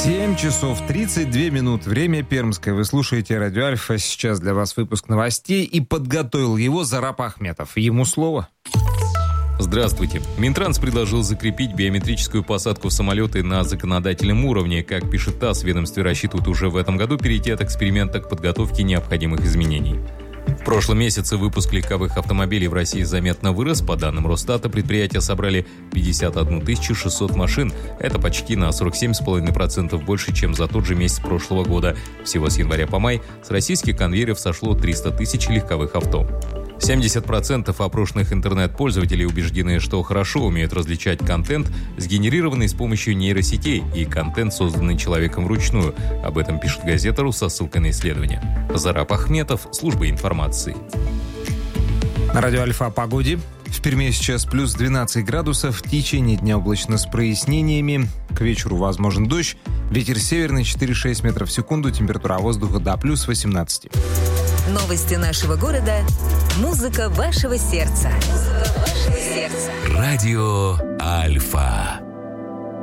7 часов 32 минуты. Время пермское. Вы слушаете Радио Альфа. Сейчас для вас выпуск новостей. И подготовил его Зарап Ахметов. Ему слово. Здравствуйте. Минтранс предложил закрепить биометрическую посадку в самолеты на законодательном уровне. Как пишет ТАСС, в ведомстве рассчитывают уже в этом году перейти от эксперимента к подготовке необходимых изменений. В прошлом месяце выпуск легковых автомобилей в России заметно вырос. По данным Росстата, предприятия собрали 51 600 машин. Это почти на 47,5% больше, чем за тот же месяц прошлого года. Всего с января по май с российских конвейеров сошло 300 тысяч легковых авто. 70% опрошенных интернет-пользователей убеждены, что хорошо умеют различать контент, сгенерированный с помощью нейросетей, и контент, созданный человеком вручную. Об этом пишет газета «Ру» со ссылкой на исследование. Зарап Ахметов, служба информации. На Радио Альфа о погоде. В Перми сейчас плюс 12 градусов. В течение дня облачно с прояснениями. К вечеру возможен дождь. Ветер северный 4-6 метров в секунду. Температура воздуха до плюс 18. Новости нашего города. Музыка вашего сердца. Радио Альфа.